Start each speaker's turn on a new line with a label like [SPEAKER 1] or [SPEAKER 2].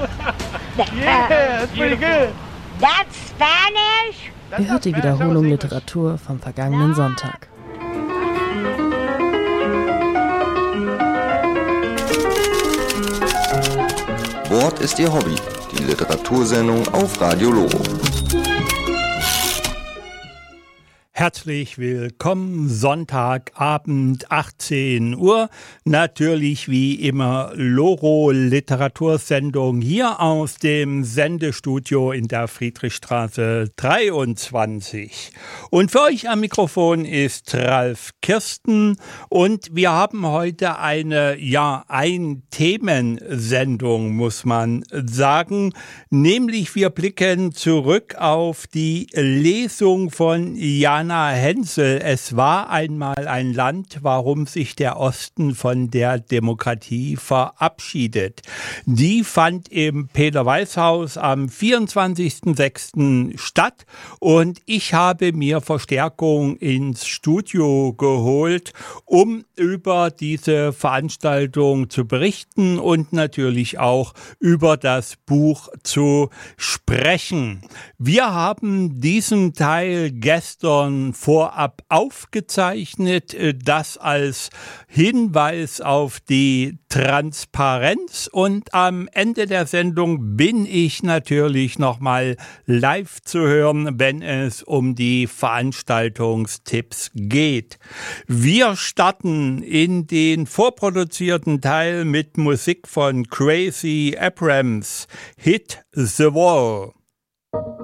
[SPEAKER 1] Yeah, that's pretty good.
[SPEAKER 2] That's Spanish?
[SPEAKER 3] Ihr hört die Wiederholung Literatur vom vergangenen Sonntag.
[SPEAKER 4] Wort ist Ihr Hobby, die Literatursendung auf Radio Loro.
[SPEAKER 5] Herzlich willkommen, Sonntagabend, 18 Uhr. Natürlich wie immer Loro Literatursendung hier aus dem Sendestudio in der Friedrichstraße 23. Und für euch am Mikrofon ist Ralf Kirsten und wir haben heute eine Ein-Themensendung, muss man sagen. Nämlich wir blicken zurück auf die Lesung von Jana Hensel, es war einmal ein Land, warum sich der Osten von der Demokratie verabschiedet. Die fand im Peter-Weiß-Haus am 24.06. statt und ich habe mir Verstärkung ins Studio geholt, um über diese Veranstaltung zu berichten und natürlich auch über das Buch zu sprechen. Wir haben diesen Teil gestern vorab aufgezeichnet, das als Hinweis auf die Transparenz, und am Ende der Sendung bin ich natürlich nochmal live zu hören, wenn es um die Veranstaltungstipps geht. Wir starten in den vorproduzierten Teil mit Musik von Crazy Abrams, Hit the Wall.